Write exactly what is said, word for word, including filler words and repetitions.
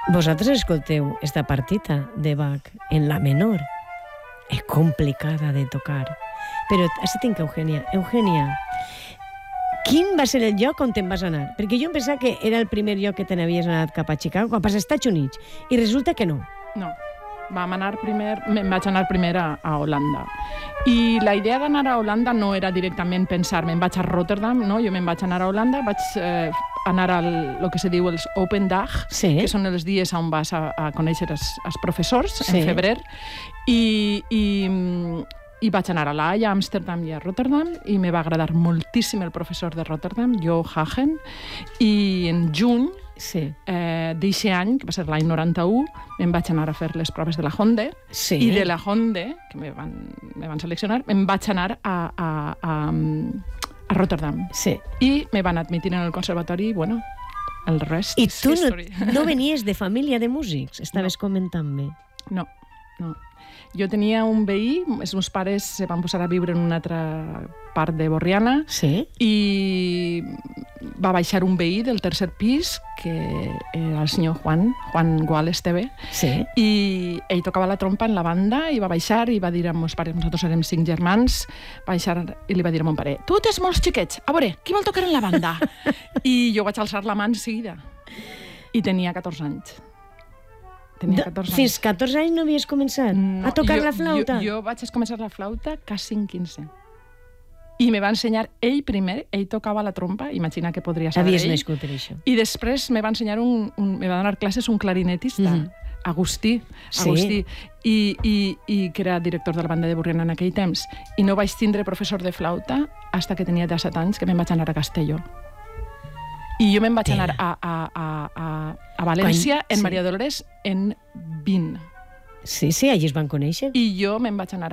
Vosaltres escolteu esta partita de Bach en la menor. És complicada de tocar. Però així tinc Eugènia. Eugènia, quin va ser el lloc on te'n vas anar? Perquè jo em pensava que era el primer lloc que te n'havies anat cap a Chicago, cap als Estats Units, i resulta que no. No. Vam anar primer, me'n vaig anar primer a, a Holanda. I la idea d'anar a Holanda no era directament pensar, me'n vaig a Rotterdam, no? Jo me'n vaig anar a Holanda, vaig eh, anar al lo que se diu els Open Dag, sí. que són els dies on vas a, a conèixer els, els professors, sí. en febrer, i, i, i vaig anar a l'Haia, a Amsterdam i a Rotterdam, i me va agradar moltíssim el professor de Rotterdam, Jo Hagen, i en juny, sí. eh, d'eixe any, que va ser l'any noranta-u, me'n vaig anar a fer les proves de la Honde, sí. i de la Honde, que me van, me van seleccionar, me'n vaig anar a, a, a, a Rotterdam. Sí. I me van admitir en el conservatori, i bueno, el rest I és tu no, història. no venies de família de músics, estaves no. comentant-me. No, no. Jo tenia un veí, els meus pares se van posar a viure en una altra part de Borriana, sí. i va baixar un veí del tercer pis, que era el senyor Juan, Juan Gual Esteve, sí. i ell tocava la trompa en la banda, i va baixar i va dir a meus pares, nosaltres érem cinc germans, va baixar i li va dir a mon pare, tu tens molts xiquets, a veure, qui vol tocar en la banda? I jo vaig alçar la mà en seguida, i tenia catorze anys. Tenia catorze anys. Fins catorze anys no havies començat no, a tocar jo, la flauta? Jo, jo vaig començar la flauta quasi en quinze. I me va ensenyar ell primer, ell tocava la trompa, imagina que podria saber Havies ell. Havies nascut per això. I després me va ensenyar un, un me va donar classes un clarinetista, mm -hmm. Agustí, Agustí sí. i, i, i que era director de la banda de Borriana en aquell temps. I no vaig tindre professor de flauta fins que tenia disset anys, que me'n vaig anar a Castelló. I jo me'n vaig anar a, a, a, a, a València, Quan? en sí. Maria Dolores, en vint. Sí, sí, allí es van conèixer. I jo me'n vaig anar